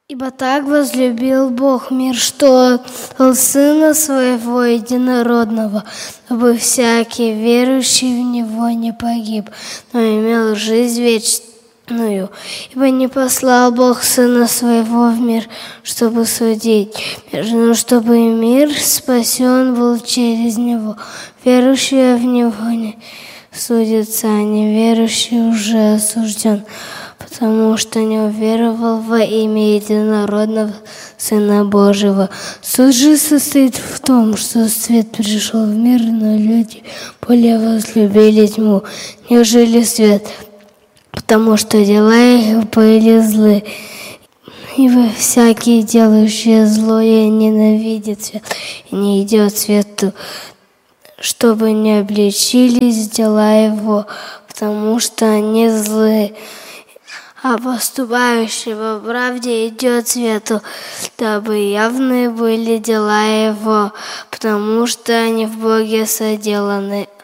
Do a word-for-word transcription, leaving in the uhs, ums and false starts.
Ибо так возлюбил Бог мир, что отдал Сына Своего Единородного, чтобы всякий верующий в Него не погиб, но имел жизнь вечную. Ибо не послал Бог Сына Своего в мир, чтобы судить мир, но чтобы мир спасен был через Него. Верующий в Него не судится, а неверующий уже осужден, потому что не уверовал во имя Единородного Сына Божьего. Суд же состоит в том, что свет пришел в мир, но люди более возлюбили тьму, нежели свет, потому что дела их были злы. Ибо всякий, делающий злое, ненавидит свет и не идет свету, чтобы не обличились дела его, потому что они злы. А поступающий во правде идет свету, дабы явны были дела его, потому что они в Боге соделаны.